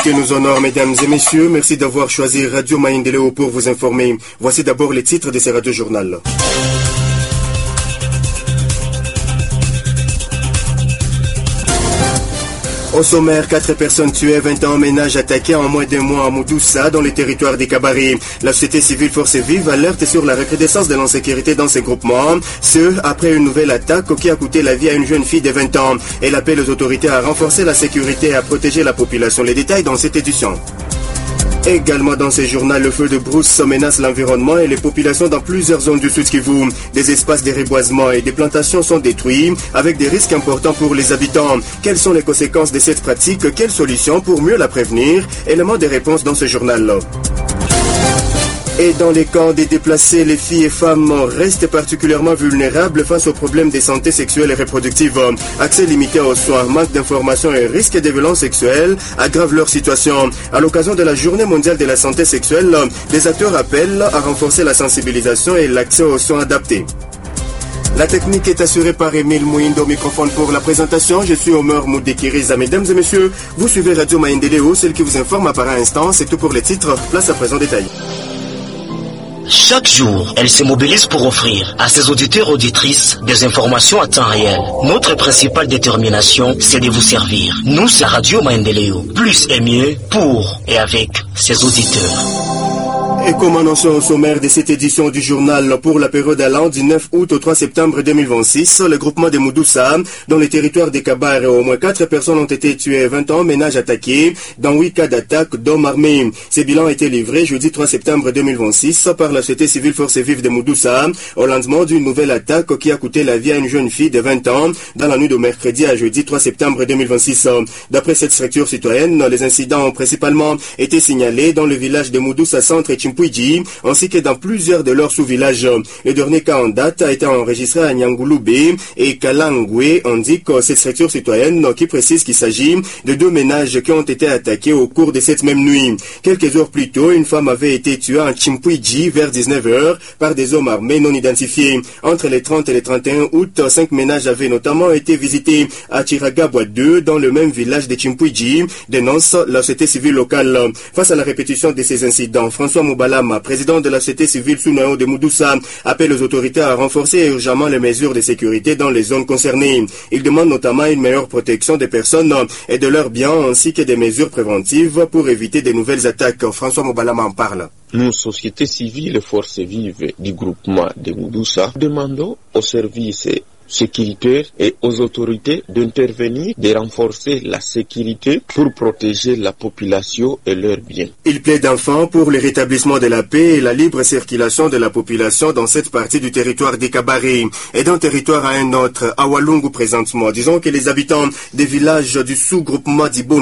Que nous honore, mesdames et messieurs, merci d'avoir choisi Radio Maendeleo pour vous informer. Voici d'abord les titres de ce radio-journal. Au sommaire, 4 personnes tuées, 21 ménages attaqués en moins d'un mois à Moudoussa, dans les territoires des Kabari. La société civile Force Vive alerte sur la recrudescence de l'insécurité dans ces groupements, ce après une nouvelle attaque qui a coûté la vie à une jeune fille de 20 ans. Elle appelle les autorités à renforcer la sécurité et à protéger la population. Les détails dans cette édition. Également dans ce journal, le feu de brousse menace l'environnement et les populations dans plusieurs zones du Sud Kivu. Des espaces de reboisement et des plantations sont détruits avec des risques importants pour les habitants. Quelles sont les conséquences de cette pratique? Quelles solutions pour mieux la prévenir? Élément de réponse dans ce journal. Et dans les camps des déplacés, les filles et femmes restent particulièrement vulnérables face aux problèmes de santé sexuelle et reproductive. Accès limité aux soins, manque d'informations et risque de violences sexuelles aggravent leur situation. À l'occasion de la Journée mondiale de la santé sexuelle, les acteurs appellent à renforcer la sensibilisation et l'accès aux soins adaptés. La technique est assurée par Emile Mouindo, microphone pour la présentation. Je suis Omer Moudekiriza. Mesdames et messieurs, vous suivez Radio Maendeleo, celle qui vous informe à par instant. C'est tout pour les titres. Place à présent détail. Chaque jour, elle se mobilise pour offrir à ses auditeurs et auditrices des informations à temps réel. Notre principale détermination, c'est de vous servir. Nous, c'est Radio Maendeleo. Plus et mieux pour et avec ses auditeurs. Et comme annoncé au sommaire de cette édition du journal, pour la période allant du 9 août au 3 septembre 2026, le groupement de Moudoussa, dans les territoires des Kabare, au moins 4 personnes ont été tuées, 21 ménages attaqués, dans 8 cas d'attaque d'hommes armés. Ces bilans ont été livrés jeudi 3 septembre 2026 par la société civile Force Vive de Moudoussa, au lendemain d'une nouvelle attaque qui a coûté la vie à une jeune fille de 20 ans dans la nuit de mercredi à jeudi 3 septembre 2026. D'après cette structure citoyenne, les incidents ont principalement été signalés dans le village de Moudoussa Centre et Chimpouidji, ainsi que dans plusieurs de leurs sous-villages. Le dernier cas en date a été enregistré à Nyangouloubé et Kalangwe, indique cette structure citoyenne qui précise qu'il s'agit de 2 ménages qui ont été attaqués au cours de cette même nuit. Quelques heures plus tôt, une femme avait été tuée en Chimpouidji vers 19h par des hommes armés non identifiés. Entre les 30 et les 31 août, 5 ménages avaient notamment été visités à Chiragabwa 2 dans le même village de Chimpouidji, dénonce la société civile locale. Face à la répétition de ces incidents, François Moubalama, président de la société civile Sounayo de Moudoussa, appelle aux autorités à renforcer urgemment les mesures de sécurité dans les zones concernées. Il demande notamment une meilleure protection des personnes et de leurs biens ainsi que des mesures préventives pour éviter de nouvelles attaques. François Moubalama en parle. Nous, société civile et forces vives du groupement de Moudoussa, demandons aux services sécuritaires et aux autorités d'intervenir, de renforcer la sécurité pour protéger la population et leurs biens. Il plaide enfin pour le rétablissement de la paix et la libre circulation de la population dans cette partie du territoire des Kabari et d'un territoire à un autre, à Walungu présentement. Disons que les habitants des villages du sous-groupement d'Ibon